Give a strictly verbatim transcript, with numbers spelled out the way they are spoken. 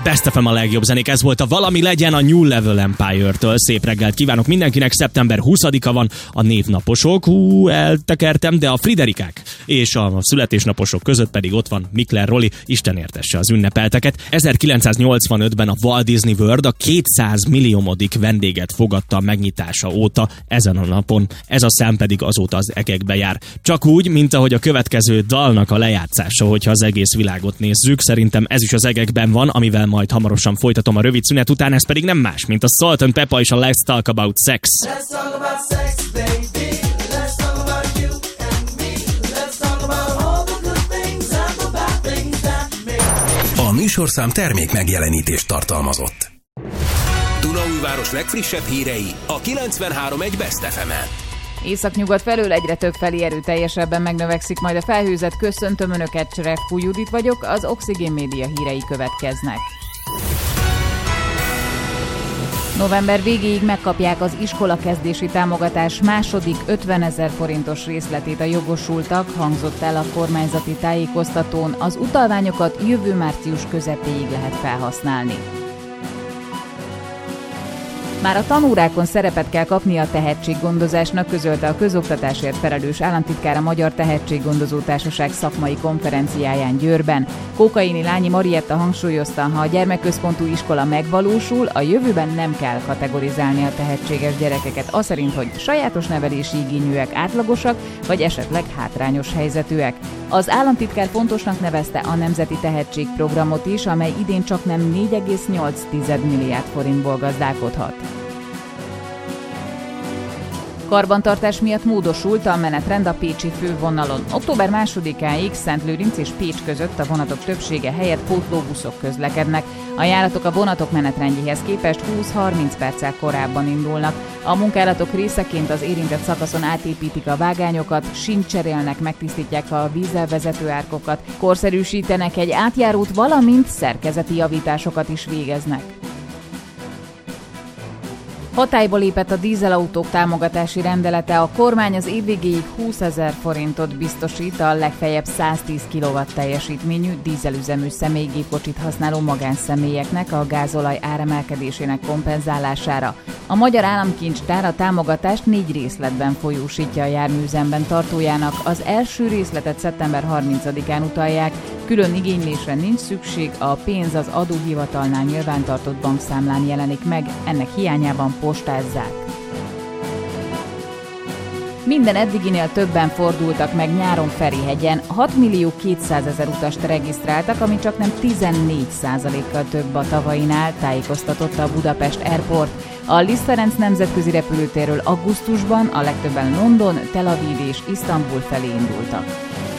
Best ef em a legjobb zenék, ez volt a Valami legyen a New Level Empire-től. Szép reggelt kívánok mindenkinek, szeptember huszadika van, a névnaposok, hú, eltekertem, de a Friderikák és a születésnaposok között pedig ott van Mikler Roli, Isten értesse az ünnepelteket. ezerkilencszáznyolcvanötben a Walt Disney World a kétszáz milliómodik vendéget fogadta a megnyitása óta ezen a napon, ez a szám pedig azóta az egekbe jár. Csak úgy, mint ahogy a következő dalnak a lejátszása, hogyha az egész világot nézzük, szerintem ez is az egekben van, amivel majd hamarosan folytatom a rövid szünet után, ez pedig nem más, mint a Salt and Peppa és a Let's Talk About Sex. Let's talk about sex, baby. Let's talk about you and me. Let's talk about all the good things and the bad things that make. A műsorszám termék megjelenítést tartalmazott. Dunaújváros legfrissebb hírei a kilencvenhárom egész egy Best ef emen. Északnyugat felől egyre több felé erőteljesebben megnövekszik majd a felhőzet. Köszöntöm Önöket, Cserevkú Judit vagyok, az Oxigén Média hírei következnek. November végéig megkapják az iskolakezdési támogatás második ötvenezer forintos részletét a jogosultak, hangzott el a kormányzati tájékoztatón. Az utalványokat jövő március közepéig lehet felhasználni. Már a tanórákon szerepet kell kapnia a tehetséggondozásnak, közölte a közoktatásért felelős államtitkár a Magyar Tehetséggondozó Társaság szakmai konferenciáján Győrben. Kókaini Lányi Marietta hangsúlyozta, ha a gyermekközpontú iskola megvalósul, a jövőben nem kell kategorizálni a tehetséges gyerekeket, az szerint, hogy sajátos nevelési igényűek, átlagosak, vagy esetleg hátrányos helyzetűek. Az államtitkár fontosnak nevezte a Nemzeti Tehetségprogramot is, amely idén csaknem négy egész nyolc milliárd forintból gazdálkodhat. Karbantartás miatt módosult a menetrend a pécsi fővonalon. október másodikáig Szentlőrinc és Pécs között a vonatok többsége helyett pótlóbuszok közlekednek. A járatok a vonatok menetrendjéhez képest húsz-harminc perccel korábban indulnak. A munkálatok részeként az érintett szakaszon átépítik a vágányokat, sínt cserélnek, megtisztítják a vízzel vezető árkokat, korszerűsítenek egy átjárót, valamint szerkezeti javításokat is végeznek. Hatályba lépett a dízelautók támogatási rendelete, a kormány az év végéig húszezer forintot biztosít a legfeljebb száztíz kilowatt teljesítményű dízelüzemű személygépkocsit használó magánszemélyeknek a gázolaj áremelkedésének kompenzálására. A Magyar Államkincstár a támogatást négy részletben folyósítja a járműüzemben tartójának. Az első részletet szeptember harmincadikán utalják, külön igénylésre nincs szükség, a pénz az adóhivatalnál nyilvántartott bankszámlán jelenik meg, ennek hiányában postázzák. Minden eddiginél többen fordultak meg nyáron Ferihegyen, hat millió kétszázezer utast regisztráltak, ami csaknem tizennégy százalékkal több a tavainál, tájékoztatott a Budapest Airport. A Liszt Ferenc nemzetközi repülőtérről augusztusban a legtöbben London, Tel Aviv és Isztambul felé indultak.